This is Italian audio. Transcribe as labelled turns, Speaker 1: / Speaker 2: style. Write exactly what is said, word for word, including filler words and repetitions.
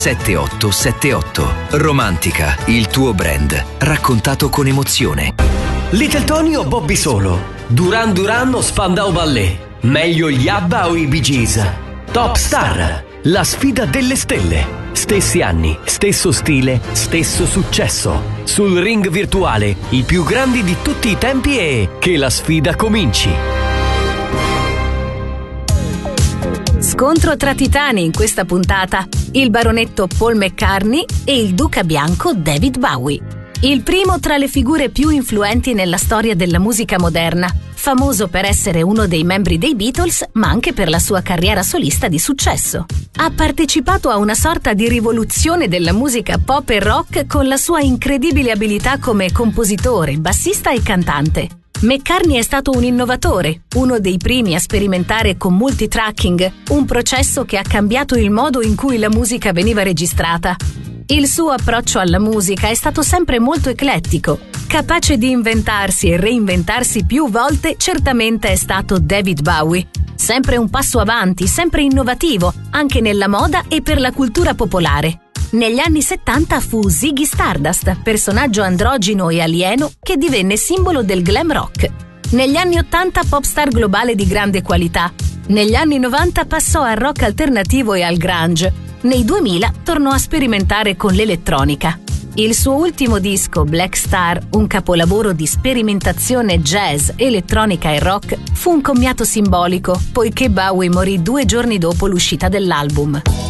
Speaker 1: sette otto sette otto. Romantica, il tuo brand, raccontato con emozione.
Speaker 2: Little Tony o Bobby Solo? Duran Duran o Spandau Ballet? Meglio gli ABBA o i Bee Gees? Top Star, la sfida delle stelle. Stessi anni, stesso stile, stesso successo. Sul ring virtuale, i più grandi di tutti i tempi e che la sfida cominci.
Speaker 3: Scontro tra titani in questa puntata: il baronetto Paul McCartney e il duca bianco David Bowie. Il primo tra le figure più influenti nella storia della musica moderna, famoso per essere uno dei membri dei Beatles, ma anche per la sua carriera solista di successo. Ha partecipato a una sorta di rivoluzione della musica pop e rock con la sua incredibile abilità come compositore, bassista e cantante. McCartney è stato un innovatore, uno dei primi a sperimentare con multitracking, un processo che ha cambiato il modo in cui la musica veniva registrata. Il suo approccio alla musica è stato sempre molto eclettico. Capace di inventarsi e reinventarsi più volte, certamente è stato David Bowie. Sempre un passo avanti, sempre innovativo, anche nella moda e per la cultura popolare. Negli anni settanta fu Ziggy Stardust, personaggio androgino e alieno che divenne simbolo del glam rock. Negli anni ottanta popstar globale di grande qualità. Negli anni novanta passò al rock alternativo e al grunge. Nei duemila tornò a sperimentare con l'elettronica. Il suo ultimo disco, Black Star, un capolavoro di sperimentazione jazz, elettronica e rock, fu un commiato simbolico, poiché Bowie morì due giorni dopo l'uscita dell'album.